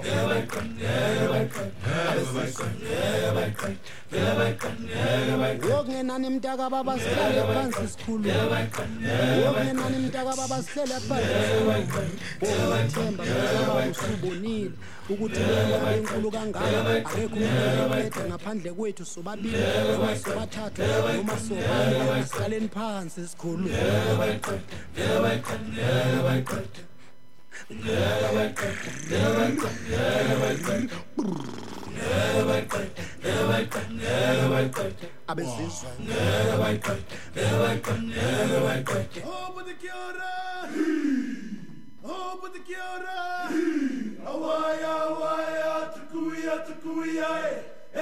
Yokungenani mntaka baba sihlale phansi sikhulume. Yokungenani mntaka baba sihlale phansi sikhulume. Themba baba usubonile ukuthi le inkulu kangaka akekho umuntu oyedwa ngaphandle kwethu sobabili noma sobathathu noma sobane sihlale phansi sikhulume. Abezizwe Open the Kiora! Open the Kiora! Awaya, awaya, tukuya, tukuya,